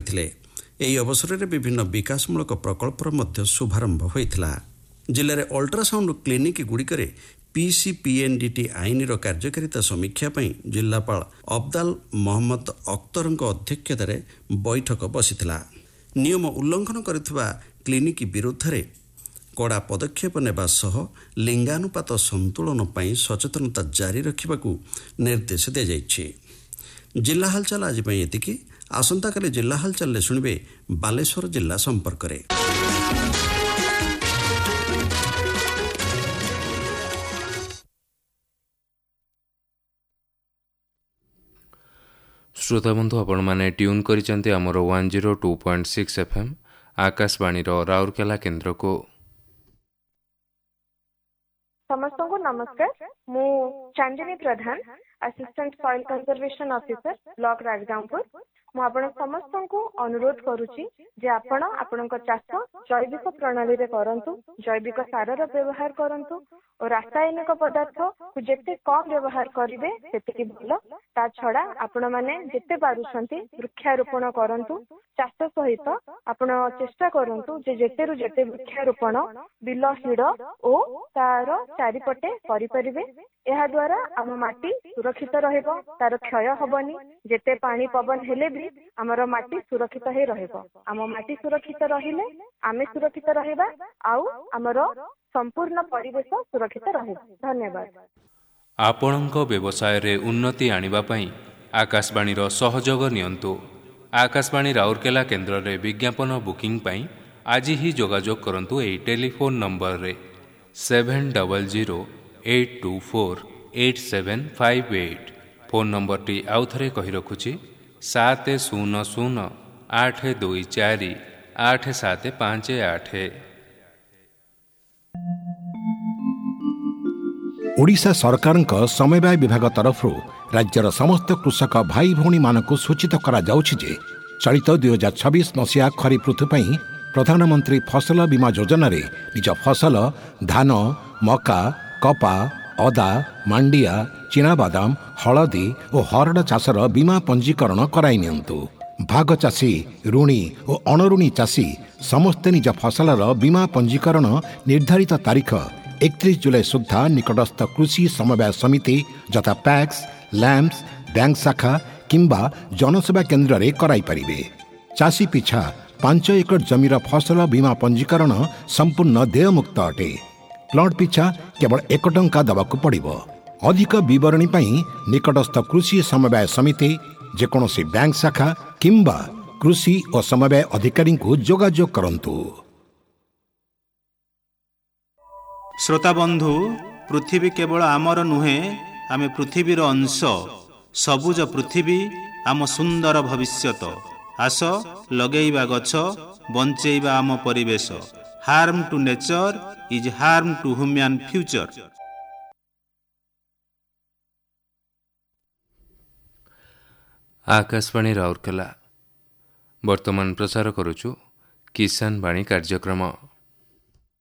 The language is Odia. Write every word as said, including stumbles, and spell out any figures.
କରିଥିଲେ। ଏହି ଅବସରରେ ବିଭିନ୍ନ ବିକାଶମୂଳକ ପ୍ରକଳ୍ପର ମଧ୍ୟ ଶୁଭାରମ୍ଭ ହୋଇଥିଲା। ଜିଲ୍ଲାରେ ଅଲ୍ଟ୍ରାସାଉଣ୍ଡ କ୍ଲିନିକ୍ ଗୁଡ଼ିକରେ ପିସିପିଏନ୍ଡିଟି ଆଇନର କାର୍ଯ୍ୟକାରିତା ସମୀକ୍ଷା ପାଇଁ ଜିଲ୍ଲାପାଳ ଅବଦାଲ ମହମ୍ମଦ ଅଖତରଙ୍କ ଅଧ୍ୟକ୍ଷତାରେ ବୈଠକ ବସିଥିଲା। ନିୟମ ଉଲ୍ଲଂଘନ କରୁଥିବା କ୍ଲିନିକ୍ ବିରୁଦ୍ଧରେ କଡ଼ା ପଦକ୍ଷେପ ନେବା ସହ ଲିଙ୍ଗାନୁପାତ ସନ୍ତୁଳନ ପାଇଁ ସଚେତନତା ଜାରି ରଖିବାକୁ ନିର୍ଦ୍ଦେଶ ଦିଆଯାଇଛି। ଜିଲ୍ଲା ହାଲଚାଲ ଆଜି ପାଇଁ ଏତିକି। ଆସନ୍ତାକାଲି ଜିଲ୍ଲା ହାଲଚାଲରେ ଶୁଣିବେ ବାଲେଶ୍ୱର ଜିଲ୍ଲା ସମ୍ପର୍କରେ। ଶ୍ରୋତାବନ୍ଧୁ ଆପଣମାନେ ଟ୍ୟୁନ୍ କରିଛନ୍ତି ଆମର one zero two point six F M ଆକାଶବାଣୀର ରାଉରକେଲା କେନ୍ଦ୍ରକୁ। ସମସ୍ତଙ୍କୁ ନମସ୍କାର। ମୁଁ ଚାନ୍ଦିନୀ ପ୍ରଧାନ, assistant soil conservation officer, block Rajgangpur. ମୁଁ ଆପଣ ସମସ୍ତଙ୍କୁ ଅନୁରୋଧ କରୁଛି ଯେ ଆପଣ ଆପଣଙ୍କ ଚାଷ ଜୈବିକ ପ୍ରଣାଳୀରେ କରନ୍ତୁ, ଜୈବିକ ସାରର ବ୍ୟବହାର କରନ୍ତୁ ଓ ରାସାୟନିକ ପଦାର୍ଥକୁ ଯେତେ କମ୍ ବ୍ୟବହାର କରିବେ ସେତିକି ଭଲ। ତା ଛଡା ଆପଣମାନେ ଯେତେ ପାରୁଛନ୍ତି ବୃକ୍ଷାରୋପଣ କରନ୍ତୁ। ଚାଷ ସହିତ ଆପଣ ଚେଷ୍ଟା କରନ୍ତୁ ଯେ ଯେତେରୁ ଯେତେ ବୃକ୍ଷାରୋପଣ ବିଲ ହିଡ଼ ଓ ତାର ଚାରିପଟେ କରିପାରିବେ। ଏହା ଦ୍ୱାରା ଆମ ମାଟି ସୁରକ୍ଷିତ ରହିବ, ତାର କ୍ଷୟ ହବନି। ଯେତେ ପାଣି ପବନ ହେଲେ ବି ଆମର ମାଟି ସୁରକ୍ଷିତ ହେଇ ରହିବ। ଆମ ମାଟି ସୁରକ୍ଷିତ ରହିଲେ ଆମେ ସୁରକ୍ଷିତ ରହିବା, ଆଉ ଆମର ସମ୍ପୂର୍ଣ୍ଣ ପରିବେଶ ସୁରକ୍ଷିତ ରହିବ। ଧନ୍ୟବାଦ। ଆପଣଙ୍କ ବ୍ୟବସାୟରେ ଉନ୍ନତି ଆଣିବା ପାଇଁ ଆକାଶବାଣୀର ସହଯୋଗ ନିଅନ୍ତୁ। ଆକାଶବାଣୀ ରାଉରକେଲା କେନ୍ଦ୍ରରେ ବିଜ୍ଞାପନ ବୁକିଂ ପାଇଁ ଆଜି ହିଁ ଯୋଗାଯୋଗ କରନ୍ତୁ ଏହି ଟେଲିଫୋନ୍ ନମ୍ବରରେ seven double zero eight two four eight seven five eight. Phone ନମ୍ବରଟି ଆଉଥରେ କହି ରଖୁଛି ସାତ ଶୂନ ଶୂନ ଆଠ ଦୁଇ ଚାରି ଆଠ ସାତ ପାଞ୍ଚ ଆଠ। ଓଡ଼ିଶା ସରକାରଙ୍କ ସମବାୟ ବିଭାଗ ତରଫରୁ ରାଜ୍ୟର ସମସ୍ତ କୃଷକ ଭାଇ ଭଉଣୀମାନଙ୍କୁ ସୂଚିତ କରାଯାଉଛି ଯେ ଚଳିତ ଦୁଇ ହଜାର ଛବିଶ ମସିହା ଖରିଫ ଋତୁ ପାଇଁ ପ୍ରଧାନମନ୍ତ୍ରୀ ଫସଲ ବୀମା ଯୋଜନାରେ ନିଜ ଫସଲ ଧାନ, ମକା, କପା, ଅଦା, ମାଣ୍ଡିଆ, ଚିନାବାଦାମ, ହଳଦୀ ଓ ହରଡ଼ ଚାଷର ବୀମା ପଞ୍ଜୀକରଣ କରାଇ ନିଅନ୍ତୁ। ଭାଗ ଚାଷୀ, ଋଣୀ ଓ ଅଣଋଣୀ ଚାଷୀ ସମସ୍ତେ ନିଜ ଫସଲର ବୀମା ପଞ୍ଜୀକରଣ ନିର୍ଦ୍ଧାରିତ ତାରିଖ ଏକତିରିଶ ଜୁଲାଇ ସୁଦ୍ଧା ନିକଟସ୍ଥ କୃଷି ସମବାୟ ସମିତି ଯଥା ପ୍ୟାକ୍ସ, ଲ୍ୟାମ୍ପସ, ବ୍ୟାଙ୍କ ଶାଖା କିମ୍ବା ଜନସେବା କେନ୍ଦ୍ରରେ କରାଇପାରିବେ। ଚାଷୀ ପିଛା ପାଞ୍ଚ ଏକର ଜମିର ଫସଲ ବୀମା ପଞ୍ଜୀକରଣ ସମ୍ପୂର୍ଣ୍ଣ ଦେୟମୁକ୍ତ ଅଟେ। ପ୍ଲଟ ପିଛା କେବଳ ଏକ ଟଙ୍କା ଦେବାକୁ ପଡ଼ିବ। ଅଧିକ ବିବରଣୀ ପାଇଁ ନିକଟସ୍ଥ କୃଷି ସମବାୟ ସମିତି, ଯେକୌଣସି ବ୍ୟାଙ୍କ ଶାଖା କିମ୍ବା କୃଷି ଓ ସମବାୟ ଅଧିକାରୀଙ୍କୁ ଯୋଗାଯୋଗ କରନ୍ତୁ। ଶ୍ରୋତାବନ୍ଧୁ, ପୃଥିବୀ କେବଳ ଆମର ନୁହେଁ, ଆମେ ପୃଥିବୀର ଅଂଶ। ସବୁଜ ପୃଥିବୀ ଆମ ସୁନ୍ଦର ଭବିଷ୍ୟତ। ଆସ ଲଗେଇବା ଗଛ, ବଞ୍ଚେଇବା ଆମ ପରିବେଶ। Harm two nature is harm two human future. Akashvani Rourkela. ବର୍ତ୍ତମାନ ପ୍ରସାର କରୁଛୁ କିଷାନ ବାଣୀ କାର୍ଯ୍ୟକ୍ରମ।